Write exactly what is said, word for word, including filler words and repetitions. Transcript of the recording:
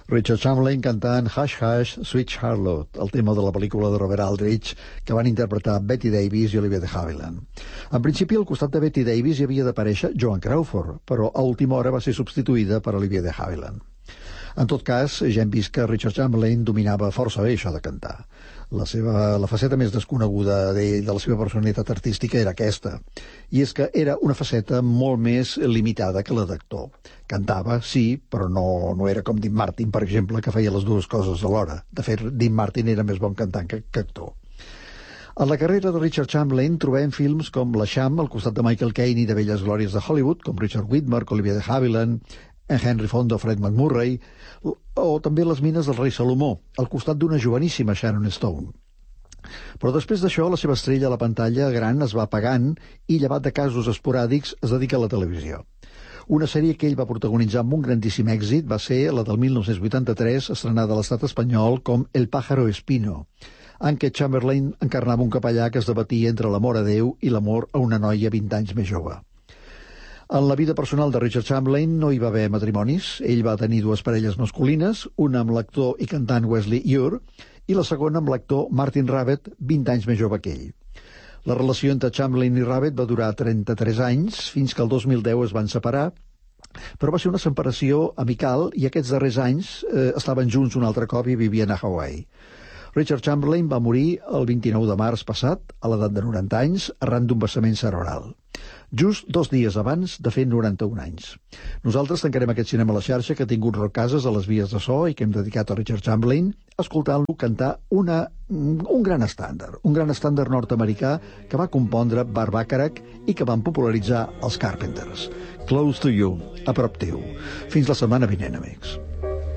Richard Chamberlain cantant Hush Hush, Sweet Charlotte, el tema de la pel·lícula de Robert Aldrich, que van interpretar Betty Davis i Olivia de Havilland. En principi, al costat de Betty Davis hi havia d'aparèixer Joan Crawford, però a última hora va ser substituïda per Olivia de Havilland. En tot cas, ja hem vist que Richard Chamberlain dominava força bé això de cantar. La, seva, la faceta més desconeguda d'ell, de la seva personalitat artística, era aquesta. I és que era una faceta molt més limitada que la d'actor. Cantava, sí, però no, no era com Dean Martin, per exemple, que feia les dues coses alhora. De fet, Dean Martin era més bon cantant que, que actor. En la carrera de Richard Chamberlain trobem films com L'Eixam, al costat de Michael Caine i de velles glòries de Hollywood, com Richard Widmark, Olivia de Havilland, en Henry Fonda o Fred McMurray, o també Les mines del rei Salomó, al costat d'una joveníssima Sharon Stone. Però després d'això, la seva estrella a la pantalla gran es va apagant i, llevat de casos esporàdics, es dedica a la televisió. Una sèrie que ell va protagonitzar amb un grandíssim èxit va ser la del mil nou-cents vuitanta-tres, estrenada a l'estat espanyol com El pájaro espino, en què Chamberlain encarnava un capellà que es debatia entre l'amor a Déu i l'amor a una noia vint anys més jove. En la vida personal de Richard Chamberlain no hi va haver matrimonis. Ell va tenir dues parelles masculines, una amb l'actor i cantant Wesley Ure i la segona amb l'actor Martin Rabbit, vint anys més jove que ell. La relació entre Chamberlain i Rabbit va durar trenta-tres anys, fins que el dos mil deu es van separar, però va ser una separació amical i aquests darrers anys eh, estaven junts un altre cop i vivien a Hawaii. Richard Chamberlain va morir el vint-i-nou de març passat, a l'edat de noranta anys, arran d'un vessament cerebral. Just dos dies abans de fer noranta-un anys. Nosaltres tancarem aquest cinema a la xarxa que ha tingut rocases a les vies de so i que hem dedicat a Richard Chamberlain, escoltant-lo cantar una, un gran estàndard, un gran estàndard nord-americà que va compondre Burt Bacharach i que van popularitzar els Carpenters. Close to You, a prop teu. Fins la setmana vinent, amics.